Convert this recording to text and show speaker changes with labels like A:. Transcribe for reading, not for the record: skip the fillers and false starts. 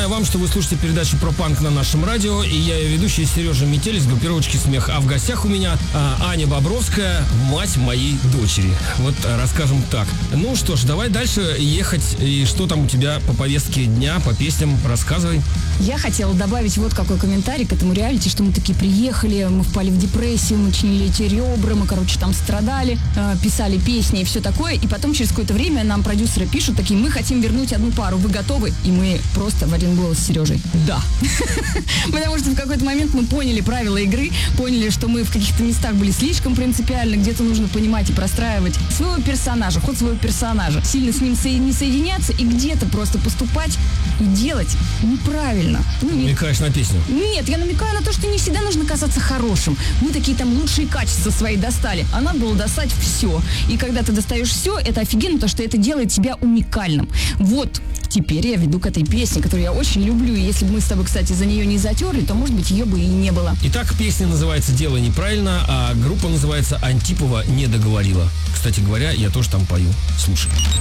A: Напоминаю вам, что вы слушаете передачу про панк на нашем радио, и я ее ведущий Сережа Метель из группировочки «Смех». А в гостях у меня Аня Бобровская, мать моей дочери. Вот расскажем так. Ну что ж, давай дальше ехать. И что там у тебя по повестке дня, по песням, рассказывай.
B: Я хотела добавить вот какой комментарий к этому реалити, что мы такие приехали, мы впали в депрессию, мы чинили эти ребра, мы, там страдали, писали песни и все такое. И потом через какое-то время нам продюсеры пишут такие: мы хотим вернуть одну пару, вы готовы? И мы просто в один голос с Сережей: да. Потому что в какой-то момент мы поняли правила игры, поняли, что мы в каких-то местах были слишком принципиальны, где-то нужно понимать и простраивать своего персонажа, ход своего персонажа, сильно с ним не соединяться и где-то просто поступать и делать неправильно.
A: Намекаешь на песню?
B: Нет, я намекаю на то, что не всегда нужно казаться хорошим. Мы такие там лучшие качества свои достали, а надо было достать все. И когда ты достаешь все, это офигенно, потому что это делает тебя уникальным. Вот теперь я веду к этой песне, которую я очень люблю. И если бы мы с тобой, кстати, за нее не затерли, то, может быть, ее бы и не было.
A: Итак, песня называется «Делай неправильно», а группа называется «Антипова не договорила». Кстати говоря, я тоже там пою. Слушай.